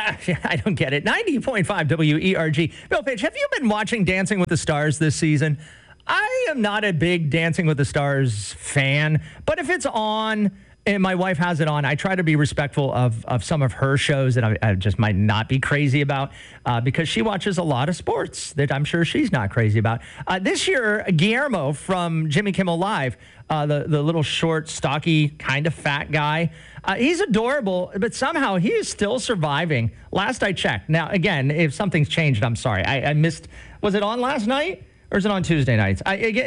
I don't get it. 90.5 WERG. Bill Page, have you been watching Dancing with the Stars this season? I am not a big Dancing with the Stars fan, but if it's on and my wife has it on, I try to be respectful of some of her shows that I just might not be crazy about because she watches a lot of sports that I'm sure she's not crazy about. This year, Guillermo from Jimmy Kimmel Live, the little short, stocky, kind of fat guy, he's adorable, but somehow he is still surviving. Last I checked. Now, again, if something's changed, I'm sorry. I missed. Was it on last night? Or is it on Tuesday nights?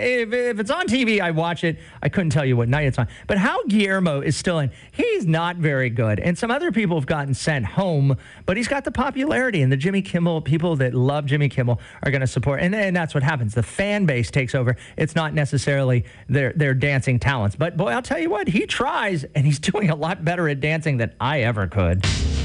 If it's on TV, I watch it. I couldn't tell you what night it's on. But how Guillermo is still in, he's not very good. And some other people have gotten sent home, but he's got the popularity. And the Jimmy Kimmel, people that love Jimmy Kimmel are going to support. And that's what happens. The fan base takes over. It's not necessarily their dancing talents. But boy, I'll tell you what, he tries, and he's doing a lot better at dancing than I ever could.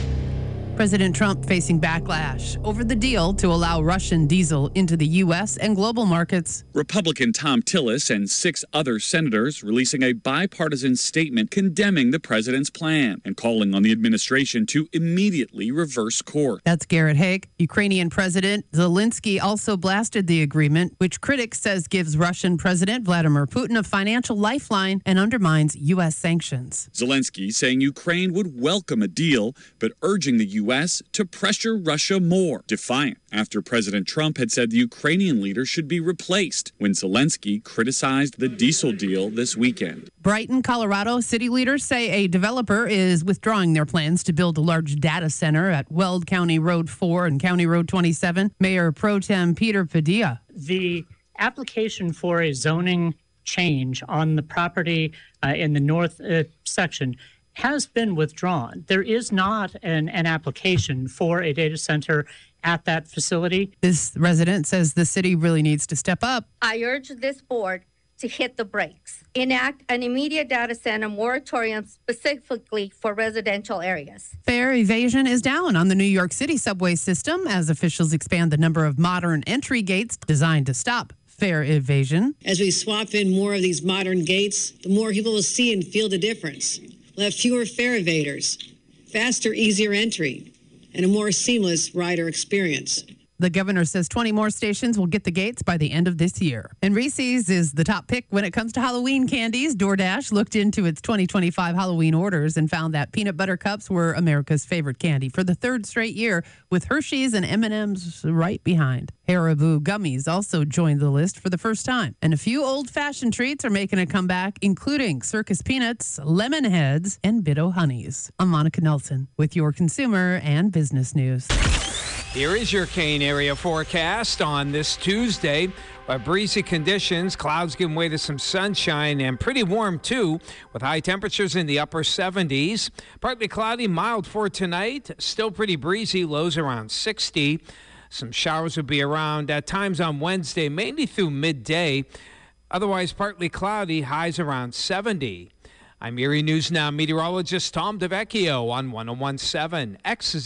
President Trump facing backlash over the deal to allow Russian diesel into the U.S. and global markets. Republican Thom Tillis and 6 other senators releasing a bipartisan statement condemning the president's plan and calling on the administration to immediately reverse course. That's Garrett Haake. Ukrainian President Zelensky also blasted the agreement, which critics says gives Russian President Vladimir Putin a financial lifeline and undermines U.S. sanctions. Zelensky saying Ukraine would welcome a deal, but urging the U.S. to pressure Russia more, defiant after President Trump had said the Ukrainian leader should be replaced when Zelensky criticized the diesel deal this weekend. Brighton, Colorado city leaders say a developer is withdrawing their plans to build a large data center at Weld County Road 4 and County Road 27. Mayor Pro Tem Peter Padilla. The application for a zoning change on the property in the north section has been withdrawn. There is not an application for a data center at that facility. This resident says the city really needs to step up. I urge this board to hit the brakes, enact an immediate data center moratorium specifically for residential areas. Fare evasion is down on the New York City subway system as officials expand the number of modern entry gates designed to stop fare evasion. As we swap in more of these modern gates, the more people will see and feel the difference. We'll have fewer fare evaders, faster, easier entry, and a more seamless rider experience. The governor says 20 more stations will get the gates by the end of this year. And Reese's is the top pick when it comes to Halloween candies. DoorDash looked into its 2025 Halloween orders and found that peanut butter cups were America's favorite candy for the 3rd straight year, with Hershey's and M&M's right behind. Haribo gummies also joined the list for the first time. And a few old-fashioned treats are making a comeback, including Circus Peanuts, Lemon Heads, and Bit-O Honeys. I'm Monica Nelson with your consumer and business news. Here is your Kane area forecast on this Tuesday. Breezy conditions, clouds giving way to some sunshine, and pretty warm too, with high temperatures in the upper 70s. Partly cloudy, mild for tonight. Still pretty breezy, lows around 60. Some showers will be around at times on Wednesday, mainly through midday. Otherwise, partly cloudy, highs around 70. I'm Erie News Now meteorologist Tom DeVecchio on 101.7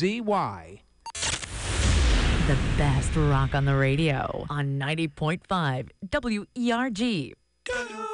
XZY. The best rock on the radio on 90.5 WERG.